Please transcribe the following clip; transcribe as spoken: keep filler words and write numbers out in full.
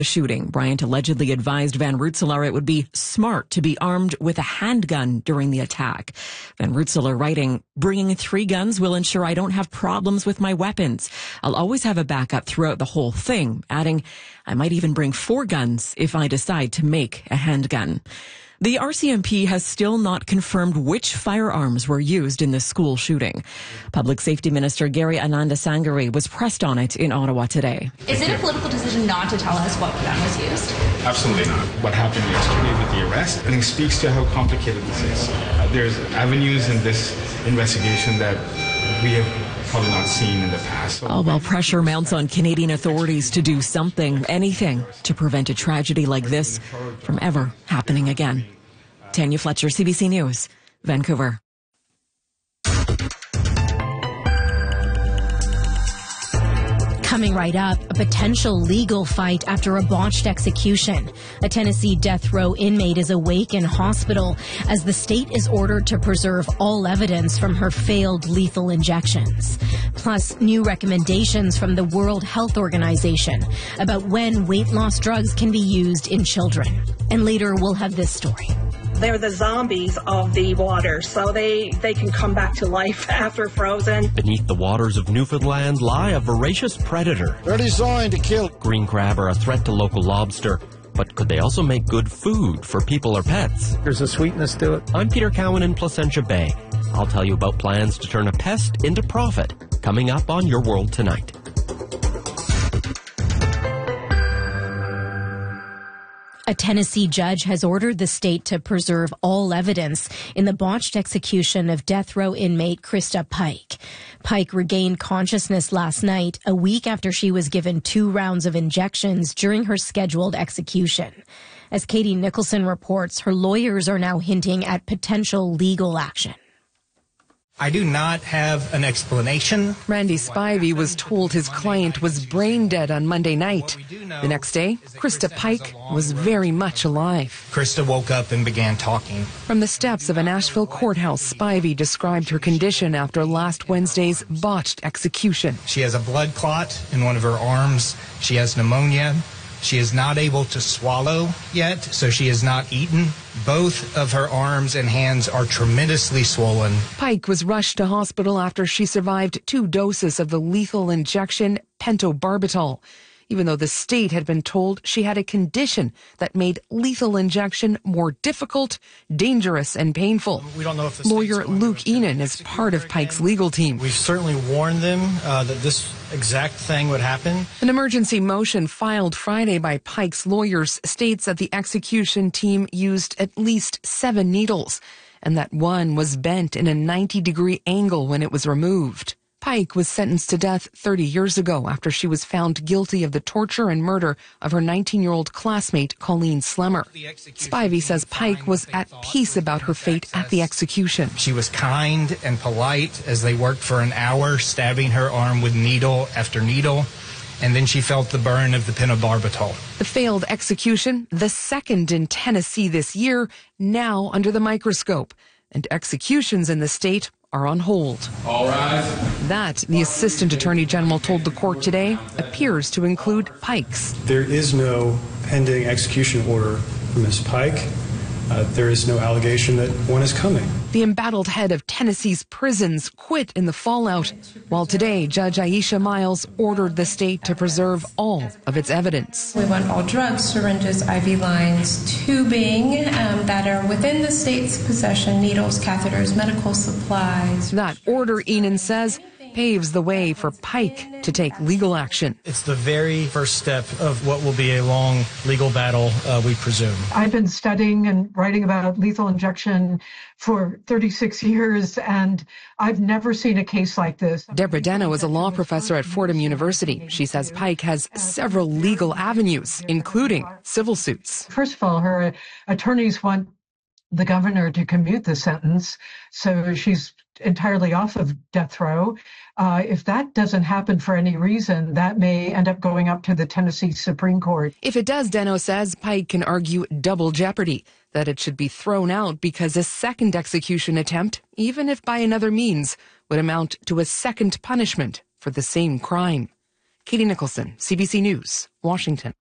The shooting, Bryant allegedly advised Van Rensselaer it would be smart to be armed with a handgun during the attack. Van Rensselaer writing, "Bringing three guns will ensure I don't have problems with my weapons. I'll always have a backup throughout the whole thing," adding, "I might even bring four guns if I decide to make a handgun." The R C M P has still not confirmed which firearms were used in the school shooting. Public Safety Minister Gary Anandasangari was pressed on it in Ottawa today. Is it a political decision not to tell us what gun was used? Absolutely not. What happened yesterday with the arrest, I think, speaks to how complicated this is. Uh, there's avenues in this investigation that we have probably not seen in the past. So All while pressure mounts on Canadian authorities to do something, anything, to prevent a tragedy like this from ever happening again. Tanya Fletcher, C B C News, Vancouver. Coming right up, a potential legal fight after a botched execution. A Tennessee death row inmate is awake in hospital as the state is ordered to preserve all evidence from her failed lethal injections. Plus, new recommendations from the World Health Organization about when weight loss drugs can be used in children. And later, we'll have this story. They're the zombies of the water, so they, they can come back to life after frozen. Beneath the waters of Newfoundland lie a voracious predator. They're designed to kill. Green crab are a threat to local lobster, but could they also make good food for people or pets? There's a sweetness to it. I'm Peter Cowan in Placentia Bay. I'll tell you about plans to turn a pest into profit, coming up on Your World Tonight. A Tennessee judge has ordered the state to preserve all evidence in the botched execution of death row inmate Krista Pike. Pike regained consciousness last night, a week after she was given two rounds of injections during her scheduled execution. As Katie Nicholson reports, her lawyers are now hinting at potential legal action. I do not have an explanation. Randy Spivey was told his client was brain dead on Monday night. The next day, Krista Pike was very much alive. Krista woke up and began talking. From the steps of a Nashville courthouse, Spivey described her condition after last Wednesday's botched execution. She has a blood clot in one of her arms. She has pneumonia. She is not able to swallow yet, so she has not eaten. Both of her arms and hands are tremendously swollen. Pike was rushed to hospital after she survived two doses of the lethal injection pentobarbital, even though the state had been told she had a condition that made lethal injection more difficult, dangerous, and painful. We don't know if the Lawyer Luke Enan is part of Pike's legal team. We've certainly warned them uh, that this exact thing would happen. An emergency motion filed Friday by Pike's lawyers states that the execution team used at least seven needles and that one was bent in a ninety degree angle when it was removed. Pike was sentenced to death thirty years ago after she was found guilty of the torture and murder of her nineteen-year-old classmate, Colleen Slemmer. Spivey says Pike was at peace about her fate at the execution. She was kind and polite as they worked for an hour, stabbing her arm with needle after needle, and then she felt the burn of the pentobarbital. The failed execution, the second in Tennessee this year, now under the microscope, and executions in the state are on hold. All rise. That, the Assistant Attorney General told the court today, appears to include Pike's. There is no pending execution order for Miz Pike. Uh, there is no allegation that one is coming. The embattled head of Tennessee's prisons quit in the fallout, while today Judge Aisha Miles ordered the state to preserve all of its evidence. We want all drugs, syringes, I V lines, tubing um, that are within the state's possession, needles, catheters, medical supplies. That order, Enan says, paves the way for Pike to take legal action. It's the very first step of what will be a long legal battle, uh, we presume. I've been studying and writing about lethal injection for thirty-six years, and I've never seen a case like this. Deborah Deno is a law professor at Fordham University. She says Pike has several legal avenues, including civil suits. First of all, her attorneys want the governor to commute the sentence, so she's entirely off of death row. Uh, if that doesn't happen for any reason, that may end up going up to the Tennessee Supreme Court. If it does, Deno says Pike can argue double jeopardy, that it should be thrown out because a second execution attempt, even if by another means, would amount to a second punishment for the same crime. Katie Nicholson, C B C News, Washington.